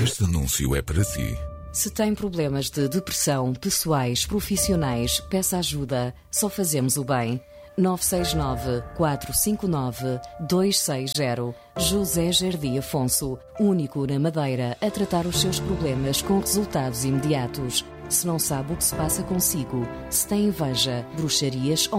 Este anúncio é para si. Se tem problemas de depressão, pessoais, profissionais, peça ajuda. Só fazemos o bem. 969-459-260. José Jardim Afonso, único na Madeira a tratar os seus problemas com resultados imediatos. Se não sabe o que se passa consigo, se tem inveja, bruxarias ou